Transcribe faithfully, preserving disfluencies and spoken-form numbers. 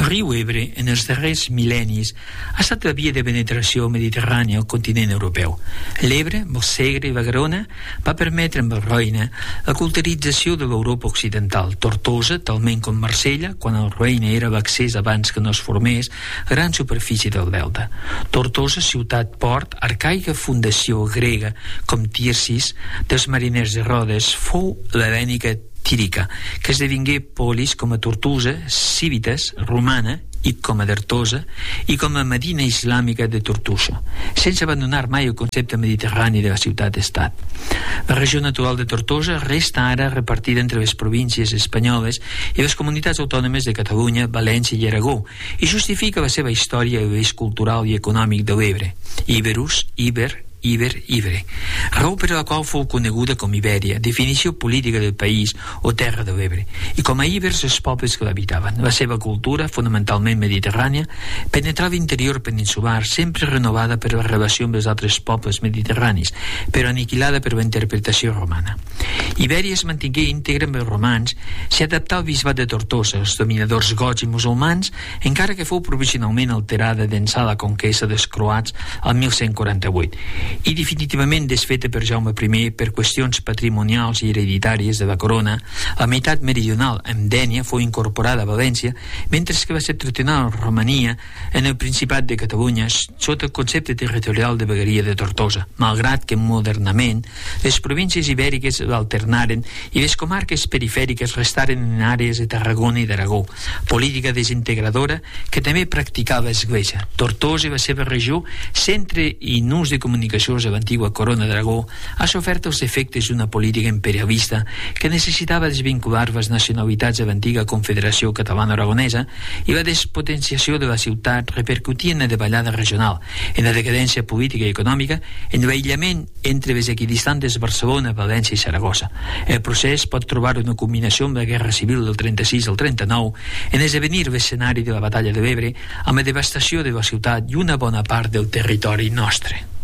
riu Ebre, en els darrers mil·lennis, ha estat la via de penetració mediterrània al continent europeu. L'Ebre, amb el Segre i la Garona, va permetre amb el Roine la culturització de l'Europa occidental. Tortosa, talment com Marsella, quan el Roine era l'accés abans que no es formés la gran superfície del delta. Tortosa, ciutat-port, arcaica fundació grega com Tirsis dels mariners de Rodes, fou l'hel·lènica Tírica, que esdevingué polis com a Tortosa, Civitas, romana, i com a Dertosa, i com a Medina islàmica de Tortosa, sense abandonar mai el concepte mediterrani de la ciutat-estat. La regió natural de Tortosa resta ara repartida entre les províncies espanyoles i les comunitats autònomes de Catalunya, València i Aragó, i justifica la seva història i l'eix cultural i econòmic de l'Ebre. Iberus, Iber, Iber, Ibre, raó per la qual fou coneguda com Ibèria, definició política del país o terra de l'Ebre, i com a Ibers els pobles que l'habitaven. La seva cultura, fonamentalment mediterrània, penetrava l'interior peninsular, sempre renovada per la relació amb els altres pobles mediterranis, però aniquilada per la interpretació romana. Ibèria es mantingué íntegra amb els romans, s'hi adaptà al bisbat de Tortosa, els dominadors gots i musulmans, encara que fou provisionalment alterada d'ençà la conquesta dels croats al mil cent quaranta-vuit, i definitivament desfeta per Jaume I per qüestions patrimonials i hereditàries de la corona. La meitat meridional, amb Dénia, fou incorporada a València, mentre que la septentrional Romania en el Principat de Catalunya sota el concepte territorial de vegueria de Tortosa, malgrat que modernament les províncies ibèriques l'alternaren i les comarques perifèriques restaren en àrees de Tarragona i d'Aragó, política desintegradora que també practicava l'Església. Tortosa i la seva regió, centre i nus de comunicació de l'antiga corona d'Aragó, ha sofert els efectes d'una política imperialista que necessitava desvincular les nacionalitats de l'antiga Confederació Catalana-Aragonesa, i la despotenciació de la ciutat repercutia en la davallada regional, en la decadència política i econòmica, en l'aïllament entre les equidistants Barcelona, València i Saragossa. El procés pot trobar una combinació amb la Guerra Civil del trenta-sis al trenta-nou, en esdevenir l'escenari de la batalla de l'Ebre, amb la devastació de la ciutat i una bona part del territori nostre.